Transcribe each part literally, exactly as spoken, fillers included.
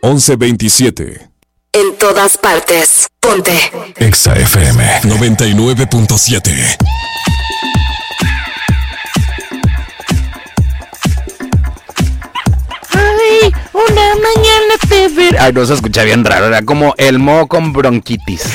once veintisiete. En todas partes. Ponte Exa F M noventa y nueve punto siete. Ay, una mañana te ver. Ay, no se escucha bien raro, era como el moho con bronquitis.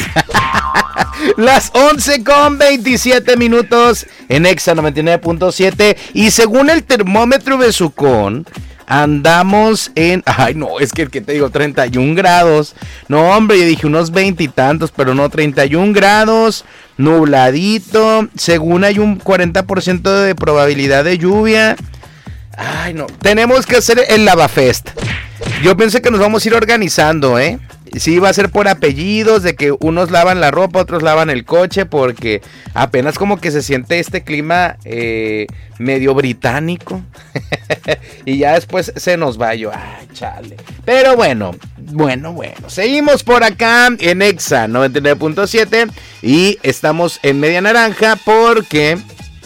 Las once con veintisiete minutos en Exa noventa y nueve punto siete. Y según el termómetro Besucón, andamos en... Ay, no, es que el que te digo, treinta y un grados. No, hombre, yo dije unos veinte y tantos, pero no, treinta y un grados, nubladito. Según hay un cuarenta por ciento de probabilidad de lluvia. Ay, no, tenemos que hacer el Lavafest. Yo pensé que nos vamos a ir organizando, ¿eh? Sí, va a ser por apellidos, de que unos lavan la ropa, otros lavan el coche, porque apenas como que se siente este clima eh, medio británico. Y ya después se nos va yo, ay, chale. Pero bueno, bueno, bueno, seguimos por acá en Exa noventa y nueve punto siete y estamos en media naranja porque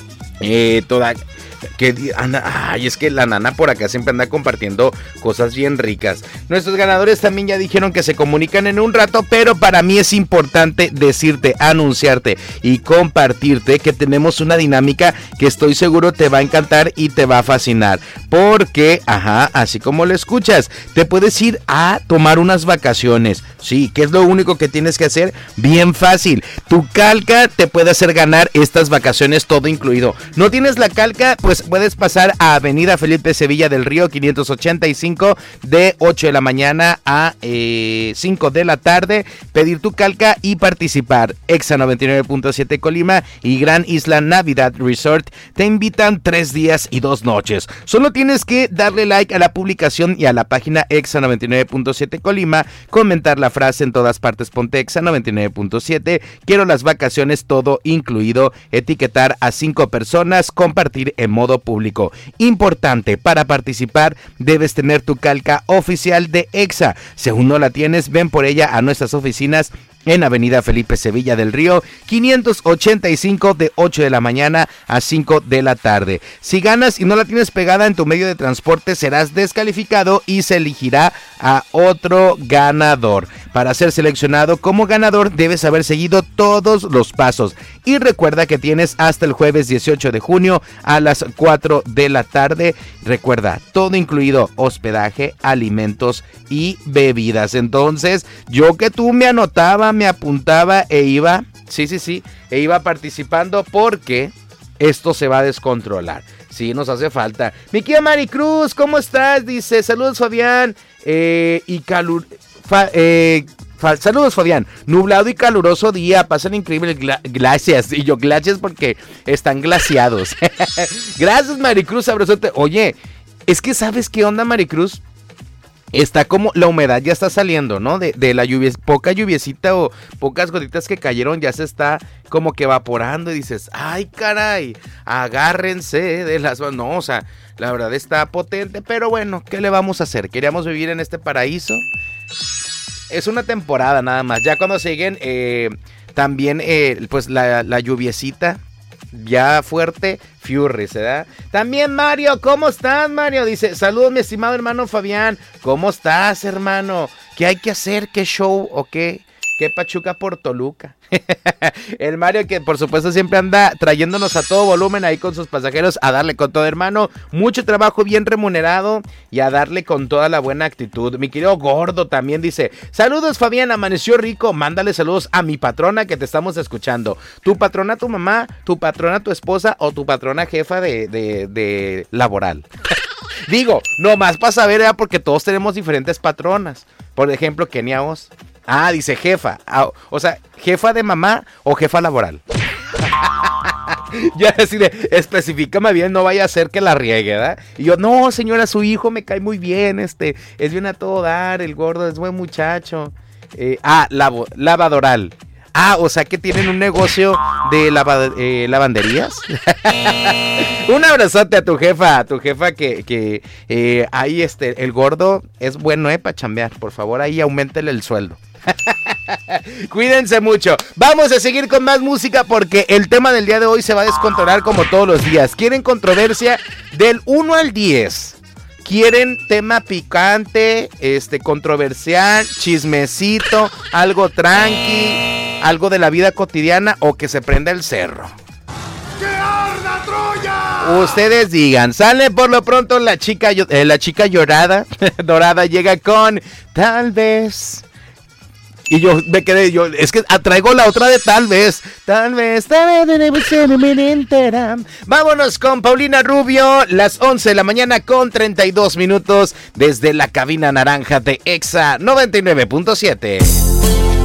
eh, toda... Que anda, ay, es que la nana por acá siempre anda compartiendo cosas bien ricas. Nuestros ganadores también ya dijeron que se comunican en un rato, pero para mí es importante decirte, anunciarte y compartirte que tenemos una dinámica que estoy seguro te va a encantar y te va a fascinar. Porque, ajá, así como lo escuchas, te puedes ir a tomar unas vacaciones. Sí, ¿qué es lo único que tienes que hacer? Bien fácil. Tu calca te puede hacer ganar estas vacaciones, todo incluido. ¿No tienes la calca? Pues puedes pasar a Avenida Felipe Sevilla del Río quinientos ochenta y cinco de ocho de la mañana a eh, cinco de la tarde, pedir tu calca y participar. Exa noventa y nueve punto siete Colima y Gran Isla Navidad Resort te invitan tres días y dos noches. Solo tienes que darle like a la publicación y a la página Exa noventa y nueve punto siete Colima, comentar la frase en todas partes ponte Exa noventa y nueve punto siete, quiero las vacaciones todo incluido, etiquetar a cinco personas, compartir en modo público. Importante, para participar debes tener tu calca oficial de Exa. Si aún no la tienes, ven por ella a nuestras oficinas en Avenida Felipe Sevilla del Río, quinientos ochenta y cinco de ocho de la mañana a cinco de la tarde. Si ganas y no la tienes pegada en tu medio de transporte, serás descalificado y se elegirá a otro ganador. Para ser seleccionado como ganador, debes haber seguido todos los pasos. Y recuerda que tienes hasta el jueves dieciocho de junio a las cuatro de la tarde. Recuerda, todo incluido, hospedaje, alimentos y bebidas. Entonces, yo que tú me anotaba, me apuntaba e iba, sí, sí, sí, e iba participando porque esto se va a descontrolar. Sí, nos hace falta. Mi querida Maricruz, ¿cómo estás? Dice, saludos Fabián, eh, y calur... Fa, eh, fa, saludos Fabián, nublado y caluroso día, pasan increíbles gla- glacias, y yo glacias porque están glaciados. Gracias Maricruz, abrazote. Oye, es que ¿sabes qué onda Maricruz? Está como, la humedad ya está saliendo, ¿no? De, de la lluvia, poca lluviecita o pocas gotitas que cayeron, ya se está como que evaporando y dices, ay caray, agárrense de las... No, o sea, la verdad está potente, pero bueno, ¿qué le vamos a hacer? Queríamos vivir en este paraíso. Es una temporada nada más, ya cuando siguen eh, también eh, pues la, la lluviecita ya fuerte, Furries, ¿verdad? También Mario, ¿cómo estás, Mario? Dice, saludos mi estimado hermano Fabián, ¿cómo estás, hermano? ¿Qué hay que hacer? ¿Qué show o qué? ¿Qué Pachuca por Toluca? El Mario que por supuesto siempre anda trayéndonos a todo volumen ahí con sus pasajeros a darle con todo, hermano. Mucho trabajo bien remunerado y a darle con toda la buena actitud. Mi querido Gordo también dice, saludos Fabián, amaneció rico. Mándale saludos a mi patrona que te estamos escuchando. Tu patrona, tu mamá, tu patrona, tu esposa o tu patrona jefa de, de, de laboral. Digo, nomás para saber, ¿verdad? Porque todos tenemos diferentes patronas. Por ejemplo, Kenia Oz. Ah, dice jefa. Ah, o sea, jefa de mamá o jefa laboral. Ya decide, especifícame bien, no vaya a ser que la riegue, ¿verdad? Y yo, no, señora, su hijo me cae muy bien, este, es bien a todo dar, el gordo es buen muchacho. Eh, ah, lavo, lavadoral. Ah, o sea que tienen un negocio de lava, eh, lavanderías. Un abrazote a tu jefa, a tu jefa que, que eh, ahí este, el gordo es bueno, eh, para chambear. Por favor, ahí auméntele el sueldo. Cuídense mucho. Vamos a seguir con más música porque el tema del día de hoy se va a descontrolar como todos los días. ¿Quieren controversia? Del uno al diez. ¿Quieren tema picante, este, controversial, chismecito, algo tranqui, algo de la vida cotidiana o que se prenda el cerro? ¡Que arda Troya! Ustedes digan. Sale por lo pronto la chica, eh, la chica llorada, dorada, llega con Tal vez. Y yo me quedé, yo, es que atraigo la otra de tal vez, tal vez, tal vez, vámonos con Paulina Rubio, las once de la mañana con treinta y dos minutos, desde la cabina naranja de Exa noventa y nueve punto siete.